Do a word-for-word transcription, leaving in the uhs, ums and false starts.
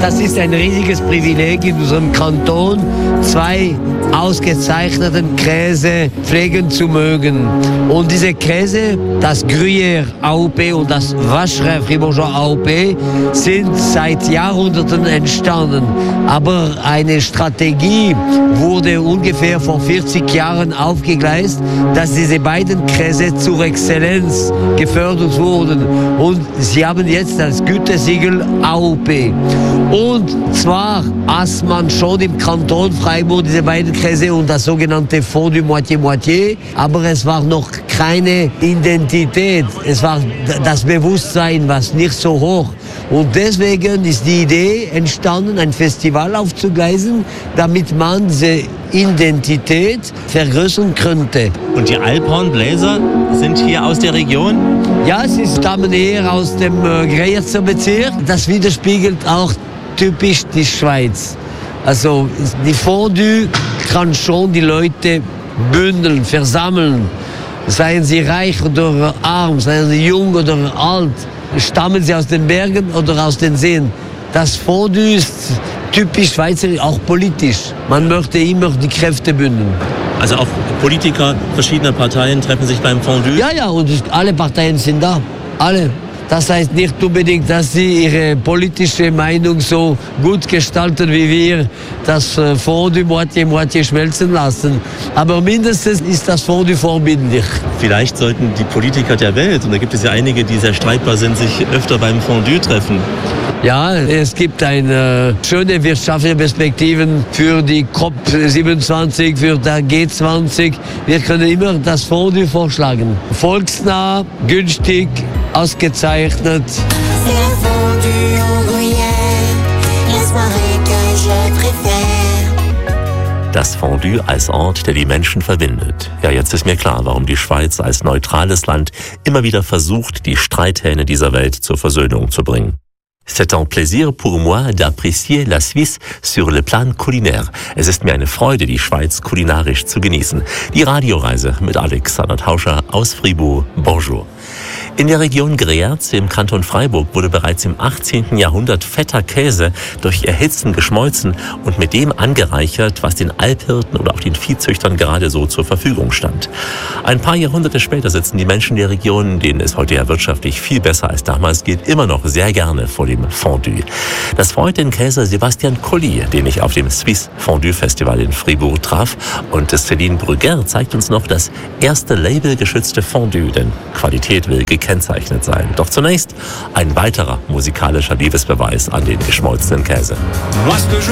Das ist ein riesiges Privileg in unserem Kanton, zwei ausgezeichneten Käse pflegen zu mögen. Und diese Käse, das Gruyère A O P und das Vacherin Fribourgeois A O P, sind seit Jahrhunderten entstanden. Aber eine Strategie wurde ungefähr vor vierzig Jahren aufgegleist, dass diese beiden Käse zur Exzellenz gefördert wurden. Und sie haben jetzt das Gütesiegel A O P. Und zwar aß man schon im Kanton Freiburg diese beiden Käse und das sogenannte Fondue Moitié-Moitié, aber es war noch keine Identität. Es war das Bewusstsein, was nicht so hoch. Und deswegen ist die Idee entstanden, ein Festival aufzugleisen, damit man diese Identität vergrößern könnte. Und die Alphornbläser sind hier aus der Region? Ja, sie stammen eher aus dem äh, Greyerzer Bezirk. Das widerspiegelt auch typisch die Schweiz. Also die Fondue kann schon die Leute bündeln, versammeln. Seien sie reich oder arm, seien sie jung oder alt, stammen sie aus den Bergen oder aus den Seen. Das Fondue ist typisch schweizerisch, auch politisch. Man möchte immer die Kräfte bündeln. Also auch Politiker verschiedener Parteien treffen sich beim Fondue? Ja, ja, und alle Parteien sind da. Alle. Das heißt nicht unbedingt, dass sie ihre politische Meinung so gut gestalten wie wir, das Fondue Moitié-Moitié schmelzen lassen. Aber mindestens ist das Fondue vorbildlich. Vielleicht sollten die Politiker der Welt, und da gibt es ja einige, die sehr streitbar sind, sich öfter beim Fondue treffen. Ja, es gibt eine schöne wirtschaftliche Perspektiven für die C O P siebenundzwanzig, für der G zwanzig. Wir können immer das Fondue vorschlagen. Volksnah, günstig, ausgezeichnet. Das Fondue als Ort, der die Menschen verbindet. Ja, jetzt ist mir klar, warum die Schweiz als neutrales Land immer wieder versucht, die Streithähne dieser Welt zur Versöhnung zu bringen. C'est un plaisir pour moi d'apprécier la Suisse sur le plan culinaire. Es ist mir eine Freude, die Schweiz kulinarisch zu genießen. Die Radioreise mit Alexander Tauscher aus Fribourg. Bonjour. In der Region Greyerz im Kanton Freiburg wurde bereits im achtzehnten Jahrhundert fetter Käse durch Erhitzen geschmolzen und mit dem angereichert, was den Alphirten oder auch den Viehzüchtern gerade so zur Verfügung stand. Ein paar Jahrhunderte später sitzen die Menschen der Region, denen es heute ja wirtschaftlich viel besser als damals geht, immer noch sehr gerne vor dem Fondue. Das freut den Käser Sebastian Colli, den ich auf dem Swiss Fondue Festival in Fribourg traf. Und Céline Brugger zeigt uns noch das erste labelgeschützte Fondue, denn Qualität will gekennzeichnet sein. Doch zunächst ein weiterer musikalischer Liebesbeweis an den geschmolzenen Käse.